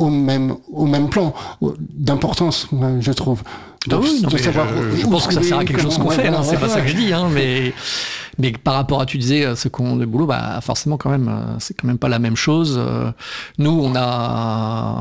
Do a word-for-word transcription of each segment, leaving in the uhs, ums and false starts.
au même au même plan d'importance, je trouve. De, oui, non, de savoir je, je pense que ça sert à quelque chose qu'on fait, hein, c'est pas ça que je dis, hein, mais mais par rapport à tu disais ce qu'on de boulot, bah forcément quand même c'est quand même pas la même chose. Nous on a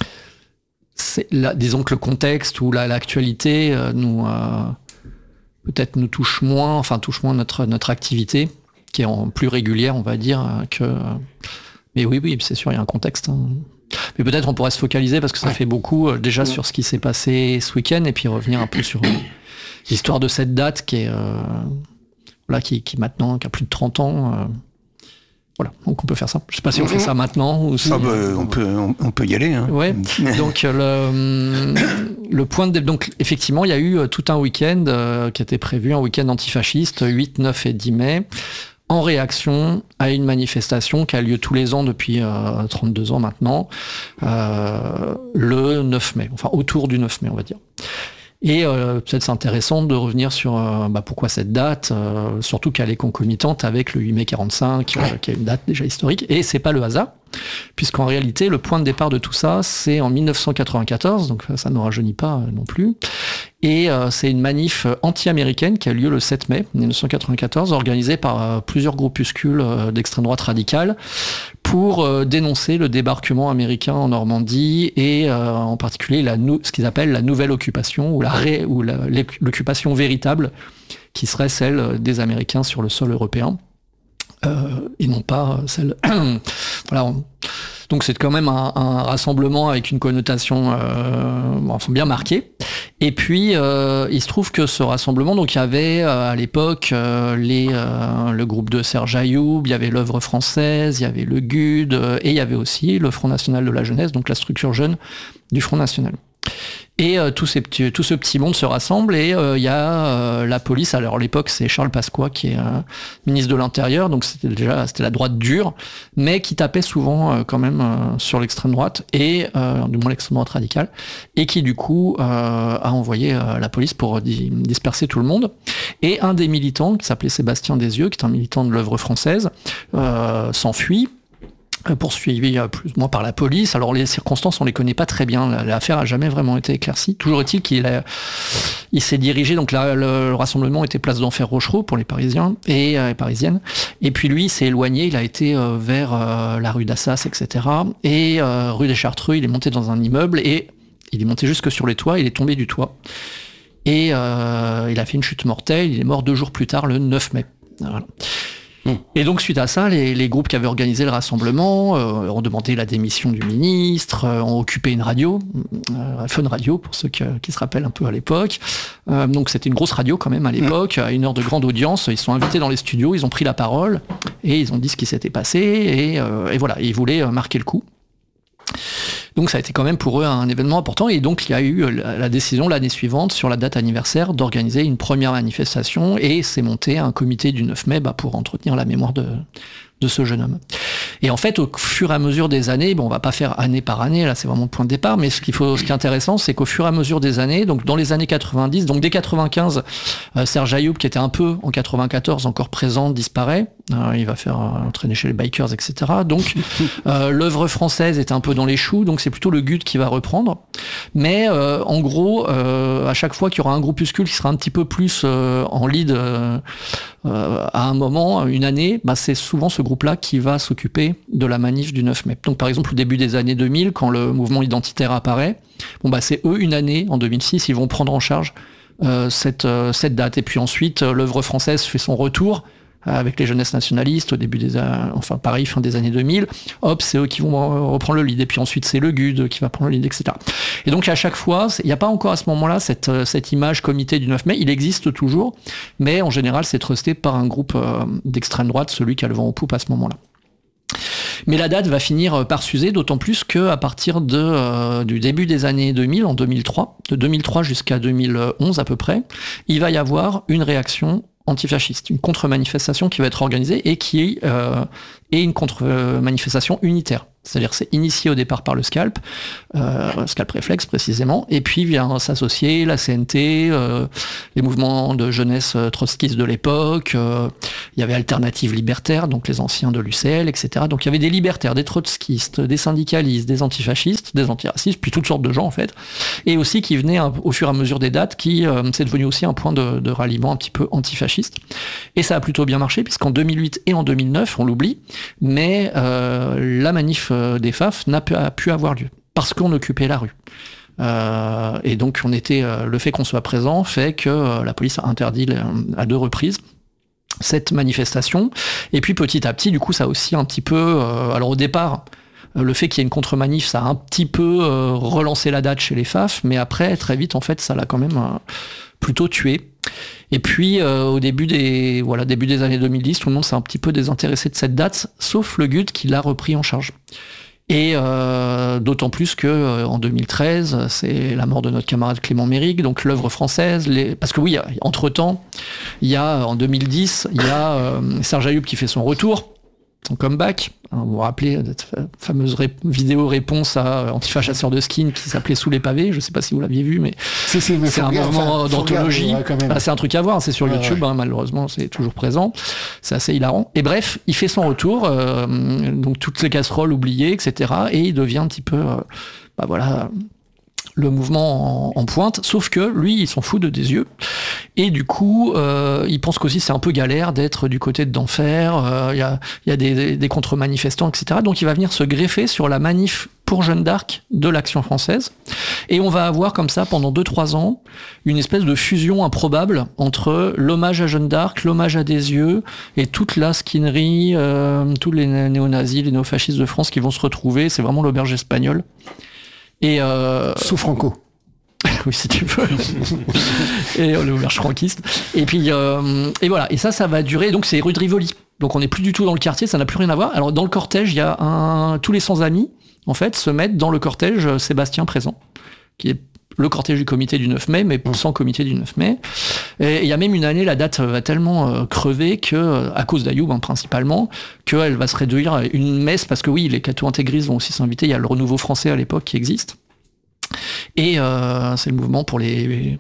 c'est là, disons que le contexte ou la, l'actualité nous euh, peut-être nous touche moins, enfin touche moins notre notre activité qui est en plus régulière, on va dire que. Mais oui oui c'est sûr il y a un contexte. Hein. Mais peut-être on pourrait se focaliser parce que ça ouais. fait beaucoup euh, déjà ouais. sur ce qui s'est passé ce week-end et puis revenir un peu sur euh, l'histoire de cette date qui est euh, voilà qui, qui maintenant qui a plus de trente ans. Euh, voilà, donc on peut faire ça. Je sais pas si on fait ça maintenant ou si. Ah bah, on peut on, on peut y aller. Hein. Ouais. Donc le le point de donc effectivement il y a eu tout un week-end euh, qui était prévu, un week-end antifasciste, huit, neuf et dix mai. En réaction à une manifestation qui a lieu tous les ans depuis euh, trente-deux ans maintenant, euh, le neuf mai, enfin autour du neuf mai on va dire. Et euh, peut-être c'est intéressant de revenir sur euh, bah, pourquoi cette date, euh, surtout qu'elle est concomitante avec le huit mai quarante-cinq, euh, qui est une date déjà historique, et c'est pas le hasard, puisqu'en réalité le point de départ de tout ça c'est en dix-neuf cent quatre-vingt-quatorze, donc ça ne rajeunit pas euh, non plus, et euh, c'est une manif anti-américaine qui a lieu le sept mai dix-neuf cent quatre-vingt-quatorze, organisée par euh, plusieurs groupuscules euh, d'extrême droite radicale pour euh, dénoncer le débarquement américain en Normandie et euh, en particulier la nou- ce qu'ils appellent la nouvelle occupation ou, la ré- ou la, l'occupation véritable qui serait celle des Américains sur le sol européen euh, et non pas celle... voilà. On... Donc c'est quand même un, un rassemblement avec une connotation euh, enfin bien marquée. Et puis euh, il se trouve que ce rassemblement, donc il y avait euh, à l'époque euh, les euh, le groupe de Serge Ayoub, il y avait l'œuvre française, il y avait le G U D euh, et il y avait aussi le Front National de la Jeunesse, donc la structure jeune du Front National. Et euh, tout, ces petits, tout ce petit monde se rassemble et il euh, y a euh, la police. Alors à l'époque c'est Charles Pasqua qui est euh, ministre de l'Intérieur, donc c'était déjà c'était la droite dure, mais qui tapait souvent euh, quand même euh, sur l'extrême droite et euh, du moins l'extrême droite radicale, et qui du coup euh, a envoyé euh, la police pour di- disperser tout le monde. Et un des militants qui s'appelait Sébastien Desieux, qui est un militant de l'œuvre française, euh, s'enfuit. Poursuivi plus ou moins par la police. Alors les circonstances on les connaît pas très bien, l'affaire a jamais vraiment été éclaircie. Toujours est-il qu'il a, il s'est dirigé, donc là le, le rassemblement était place d'Enfer Rochereau pour les Parisiens et euh, Parisiennes, et puis lui il s'est éloigné, il a été euh, vers euh, la rue d'Assas, et cetera. Et euh, rue des Chartreux, il est monté dans un immeuble et il est monté jusque sur les toits, il est tombé du toit et euh, il a fait une chute mortelle, il est mort deux jours plus tard le neuf mai. Voilà. Et donc suite à ça, les, les groupes qui avaient organisé le rassemblement euh, ont demandé la démission du ministre, euh, ont occupé une radio, euh, Fun Radio pour ceux qui, qui se rappellent un peu à l'époque. Euh, donc c'était une grosse radio quand même à l'époque, à une heure de grande audience. Ils sont invités dans les studios, ils ont pris la parole et ils ont dit ce qui s'était passé et, euh, et voilà, ils voulaient marquer le coup. Donc ça a été quand même pour eux un événement important, et donc il y a eu la décision l'année suivante, sur la date anniversaire, d'organiser une première manifestation, et c'est monté un comité du neuf mai bah, pour entretenir la mémoire de, de ce jeune homme. Et en fait, au fur et à mesure des années, bon, on va pas faire année par année, là c'est vraiment le point de départ, mais ce qu'il faut, ce qui est intéressant, c'est qu'au fur et à mesure des années, donc dans les années quatre-vingt-dix, donc dès quatre-vingt-quinze, euh, Serge Ayoub, qui était un peu en quatre-vingt-quatorze encore présent, disparaît. Euh, il va faire euh, entraîner chez les bikers, et cetera. Donc euh, l'œuvre française est un peu dans les choux, donc c'est plutôt le G U D qui va reprendre. Mais euh, en gros, euh, à chaque fois qu'il y aura un groupuscule qui sera un petit peu plus euh, en lead euh, euh, à un moment, une année, bah, c'est souvent ce groupe-là qui va s'occuper de la manif du neuf mai. Donc par exemple au début des années deux mille, quand le mouvement identitaire apparaît, bon bah c'est eux une année, en deux mille six, ils vont prendre en charge euh, cette, euh, cette date. Et puis ensuite, euh, l'œuvre française fait son retour avec les jeunesses nationalistes au début des années, enfin pareil, fin des années deux mille, hop, c'est eux qui vont reprendre le lead, et puis ensuite c'est le G U D qui va prendre le lead, et cetera. Et donc à chaque fois, il n'y a pas encore à ce moment-là cette, cette image comité du neuf mai, il existe toujours, mais en général c'est trusté par un groupe euh, d'extrême droite, celui qui a le vent en poupe à ce moment-là. Mais la date va finir par s'user, d'autant plus qu'à partir de, euh, du début des années deux mille, en deux mille trois, de deux mille trois jusqu'à deux mille onze à peu près, il va y avoir une réaction antifasciste, une contre-manifestation qui va être organisée et qui euh, est une contre-manifestation unitaire. C'est-à-dire c'est initié au départ par le scalp, euh, scalp réflexe précisément, et puis vient s'associer la C N T, euh, les mouvements de jeunesse trotskistes de l'époque, euh, il y avait Alternative Libertaire, donc les anciens de l'U C L, et cetera. Donc il y avait des libertaires, des trotskistes, des syndicalistes, des antifascistes, des antiracistes, puis toutes sortes de gens en fait, et aussi qui venaient un, au fur et à mesure des dates, qui euh, c'est devenu aussi un point de, de ralliement un petit peu antifasciste. Et ça a plutôt bien marché, puisqu'en deux mille huit et en deux mille neuf, on l'oublie, mais euh, la manif des F A F n'a pu, a pu avoir lieu parce qu'on occupait la rue. Euh, et donc on était, euh, le fait qu'on soit présent fait que euh, la police a interdit les, à deux reprises cette manifestation. Et puis petit à petit, du coup, ça a aussi un petit peu... Euh, alors au départ, le fait qu'il y ait une contre-manif, ça a un petit peu euh, relancé la date chez les F A F, mais après, très vite, en fait, ça l'a quand même euh, plutôt tué. Et puis, euh, au début des, voilà, début des années deux mille dix, tout le monde s'est un petit peu désintéressé de cette date, sauf le G U D qui l'a repris en charge. Et euh, d'autant plus que euh, en deux mille treize, c'est la mort de notre camarade Clément Méric, donc l'œuvre française. Les... Parce que oui, entre-temps, il y a, en deux mille dix, il y a euh, Serge Ayoub qui fait son retour, son comeback. Vous vous rappelez cette fameuse ré- vidéo réponse à Antifa chasseur de skin qui s'appelait Sous les pavés, je ne sais pas si vous l'aviez vu, mais, si, si, mais c'est un moment d'anthologie. Ouais, ah, c'est un truc à voir, c'est sur ouais, YouTube, ouais. Hein, malheureusement, c'est toujours présent. C'est assez hilarant. Et bref, il fait son retour, euh, donc toutes les casseroles oubliées, et cetera. Et il devient un petit peu, euh, bah voilà, le mouvement en, en pointe, sauf que lui, il s'en fout de des yeux. Et du coup, euh, il pense qu'aussi c'est un peu galère d'être du côté de d'enfer, il euh, y a, y a des, des contre-manifestants, et cetera. Donc il va venir se greffer sur la manif pour Jeanne d'Arc de l'Action française. Et on va avoir comme ça, pendant deux trois ans, une espèce de fusion improbable entre l'hommage à Jeanne d'Arc, l'hommage à des yeux, et toute la skinerie, euh, tous les néo-nazis, les néo-fascistes de France qui vont se retrouver. C'est vraiment l'auberge espagnole. Et euh... Sous Franco. Oui, si tu veux. Et euh, l'auberge franquiste. Et puis, euh, et voilà. Et ça, ça va durer. Donc, c'est rue de Rivoli. Donc, on n'est plus du tout dans le quartier, ça n'a plus rien à voir. Alors, dans le cortège, il y a un... tous les sans-amis, en fait, se mettent dans le cortège Sébastien Présent, qui est le cortège du comité du neuf mai, mais sans comité du neuf mai. Et il y a même une année, la date va tellement euh, crever que, à cause d'Ayoub hein, principalement, qu'elle va se réduire à une messe, parce que oui, les catho-intégristes vont aussi s'inviter, il y a le Renouveau français à l'époque qui existe. Et euh, c'est le mouvement pour les,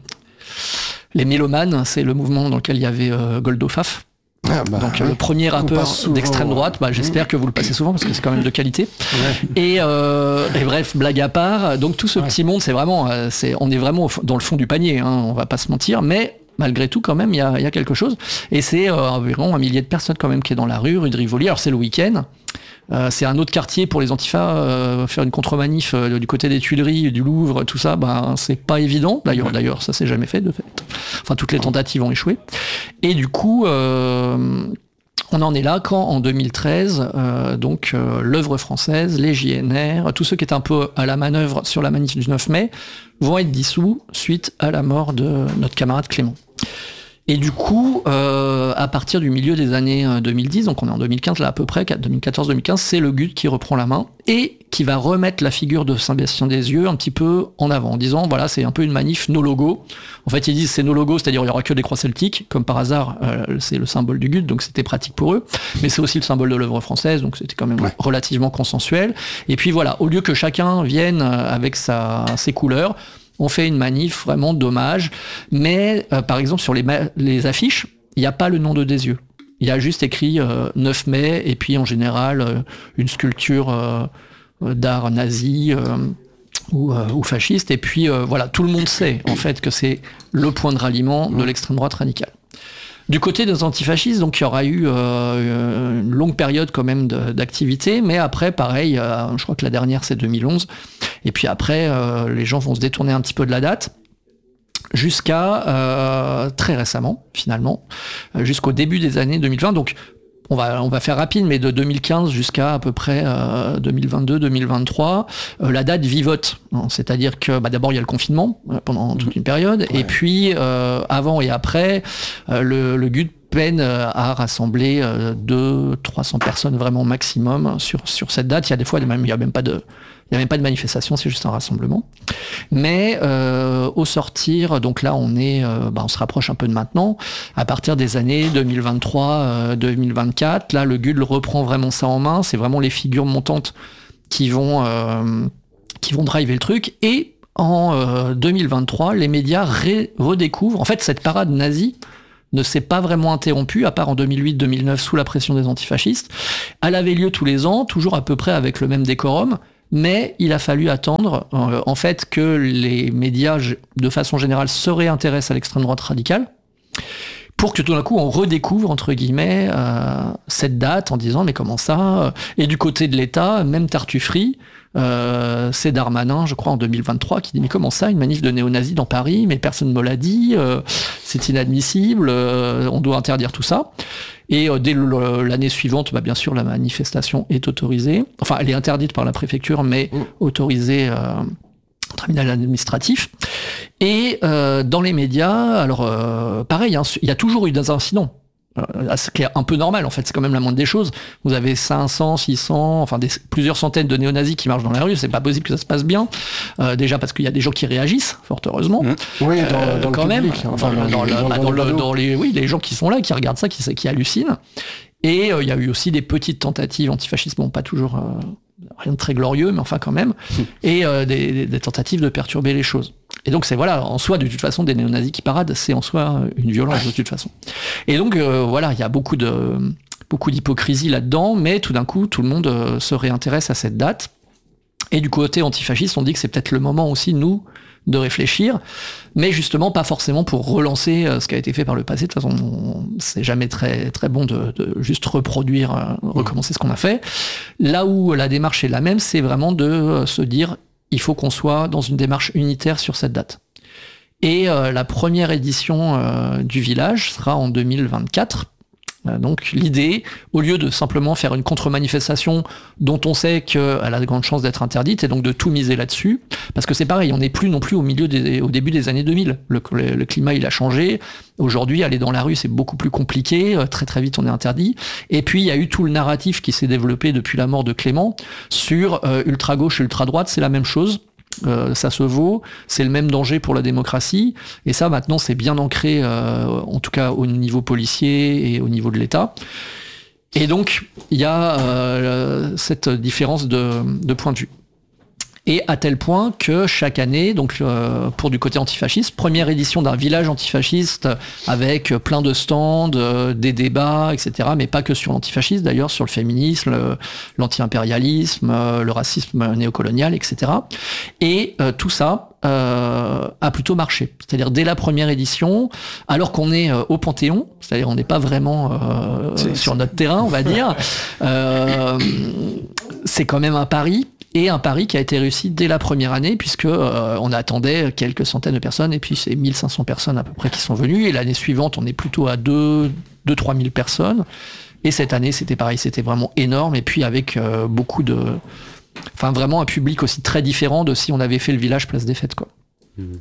les mélomanes, c'est le mouvement dans lequel il y avait euh, Goldo Faf. Ah bah, donc ouais. Le premier rappeur d'extrême droite, bah, j'espère mmh. que vous le passez souvent parce que c'est quand même de qualité. Ouais. Et, euh, et bref, blague à part, donc tout ce ouais. petit monde, c'est vraiment, c'est, on est vraiment dans le fond du panier, hein, on va pas se mentir, mais malgré tout quand même, il y a, y a quelque chose. Et c'est euh, environ un millier de personnes quand même qui est dans la rue, rue de Rivoli. Alors c'est le week-end. Euh, c'est un autre quartier pour les antifas, euh, faire une contre-manif euh, du côté des Tuileries, du Louvre, tout ça, ben c'est pas évident. D'ailleurs, d'ailleurs, ça s'est jamais fait de fait. Enfin, toutes les tentatives ont échoué. Et du coup, euh, on en est là quand, en deux mille treize, euh, donc euh, l'œuvre française, les J N R, tous ceux qui étaient un peu à la manœuvre sur la manif du neuf mai, vont être dissous suite à la mort de notre camarade Clément. Et du coup, euh, à partir du milieu des années deux mille dix, donc on est en deux mille quinze là à peu près, deux mille quatorze deux mille quinze, c'est le G U D qui reprend la main et qui va remettre la figure de Sébastien Desieux un petit peu en avant, en disant voilà, c'est un peu une manif no logo. En fait, ils disent c'est no logo, c'est-à-dire il n'y aura que des croix celtiques, comme par hasard, euh, c'est le symbole du G U D, donc c'était pratique pour eux, mais c'est aussi le symbole de l'œuvre française, donc c'était quand même ouais. relativement consensuel. Et puis voilà, au lieu que chacun vienne avec sa, ses couleurs, on fait une manif vraiment d'hommage, mais euh, par exemple sur les, ma- les affiches, il n'y a pas le nom de Desieux. Il y a juste écrit euh, neuf mai, et puis en général euh, une sculpture euh, d'art nazi euh, ou, euh, ou fasciste, et puis euh, voilà, tout le monde sait en fait que c'est le point de ralliement de l'extrême droite radicale. Du côté des antifascistes, donc il y aura eu euh, une longue période quand même de, d'activité, mais après, pareil, euh, je crois que la dernière c'est deux mille onze, et puis après, euh, les gens vont se détourner un petit peu de la date, jusqu'à euh, très récemment, finalement, euh, jusqu'au début des années deux mille vingt, donc on va, on va faire rapide, mais de deux mille quinze jusqu'à à peu près euh, deux mille vingt-deux deux mille vingt-trois, euh, la date vivote. C'est-à-dire que bah, d'abord il y a le confinement euh, pendant toute une période, ouais. et puis euh, avant et après, euh, le, le G U D peine à rassembler euh, deux à trois cents personnes vraiment maximum sur, sur cette date. Il y a des fois, même, il n'y a même pas de... Il n'y a même pas de manifestation, c'est juste un rassemblement. Mais euh, au sortir, donc là on est, euh, bah, on se rapproche un peu de maintenant, à partir des années deux mille vingt-trois deux mille vingt-quatre, là le G U D reprend vraiment ça en main, c'est vraiment les figures montantes qui vont, euh, qui vont driver le truc. Et en euh, deux mille vingt-trois, les médias ré- redécouvrent, en fait, cette parade nazie ne s'est pas vraiment interrompue, à part en deux mille huit deux mille neuf, sous la pression des antifascistes. Elle avait lieu tous les ans, toujours à peu près avec le même décorum, mais il a fallu attendre, euh, en fait, que les médias, de façon générale, se réintéressent à l'extrême droite radicale, pour que tout d'un coup on redécouvre, entre guillemets, euh, cette date en disant mais comment ça ? Et du côté de l'État, même tartufferie, euh, c'est Darmanin, je crois, en deux mille vingt-trois, qui dit mais comment ça, une manif de néo-nazis dans Paris, mais personne ne me l'a dit, euh, c'est inadmissible, euh, on doit interdire tout ça. Et euh, dès le, l'année suivante, bah, bien sûr, la manifestation est autorisée. Enfin, elle est interdite par la préfecture, mais autorisée euh, au tribunal administratif. Et euh, dans les médias, alors euh, pareil, hein, il y a toujours eu des incidents. Euh, ce qui est un peu normal, en fait, c'est quand même la moindre des choses. Vous avez cinq cents, six cents, enfin des, plusieurs centaines de néo-nazis qui marchent dans la rue, c'est pas possible que ça se passe bien. Euh, déjà parce qu'il y a des gens qui réagissent, fort heureusement. Mmh. Oui, dans, euh, dans quand le même. public, Enfin, dans, dans, dans, dans, le, dans les, oui, les gens qui sont là, qui regardent ça, qui, qui hallucinent. Et il euh, y a eu aussi des petites tentatives antifascistes, bon, pas toujours euh, rien de très glorieux, mais enfin quand même, mmh. et euh, des, des, des tentatives de perturber les choses. Et donc c'est voilà, en soi, de toute façon, des néo-nazis qui paradent, c'est en soi une violence de toute façon. Et donc euh, voilà, il y a beaucoup de beaucoup d'hypocrisie là-dedans, mais tout d'un coup, tout le monde euh, se réintéresse à cette date. Et du côté antifasciste, on dit que c'est peut-être le moment aussi, nous, de réfléchir, mais justement pas forcément pour relancer euh, ce qui a été fait par le passé. De toute façon, on, c'est jamais très très bon de, de juste reproduire, euh, recommencer ce qu'on a fait. Là où la démarche est la même, c'est vraiment de euh, se dire il faut qu'on soit dans une démarche unitaire sur cette date. Et euh, la première édition euh, du village sera en deux mille vingt-quatre. Euh, donc l'idée, au lieu de simplement faire une contre-manifestation dont on sait qu'elle a de grandes chances d'être interdite, et donc de tout miser là-dessus, parce que c'est pareil, on n'est plus non plus au milieu des, au début des années deux mille. Le, le, le climat, il a changé. Aujourd'hui, aller dans la rue, c'est beaucoup plus compliqué. Euh, très très vite, on est interdit. Et puis, il y a eu tout le narratif qui s'est développé depuis la mort de Clément sur euh, ultra-gauche et ultra-droite, c'est la même chose. Euh, ça se vaut, c'est le même danger pour la démocratie, et ça maintenant c'est bien ancré, euh, en tout cas au niveau policier et au niveau de l'État. Et donc il y a euh, cette différence de, de point de vue. Et à tel point que chaque année, donc euh, pour du côté antifasciste, première édition d'un village antifasciste avec plein de stands, euh, des débats, et cetera. Mais pas que sur l'antifascisme d'ailleurs, sur le féminisme, le, l'anti-impérialisme, euh, le racisme néocolonial, et cetera. Et euh, tout ça euh, a plutôt marché. C'est-à-dire dès la première édition, alors qu'on est euh, au Panthéon, c'est-à-dire on n'est pas vraiment euh, sur notre terrain, on va dire, euh, c'est quand même un pari. Et un pari qui a été réussi dès la première année, puisque euh, on attendait quelques centaines de personnes, et puis c'est mille cinq cents personnes à peu près qui sont venues, et l'année suivante, on est plutôt à deux à trois mille personnes, et cette année, c'était pareil, c'était vraiment énorme, et puis avec euh, beaucoup de... Enfin, vraiment un public aussi très différent de si on avait fait le village Place des Fêtes, quoi.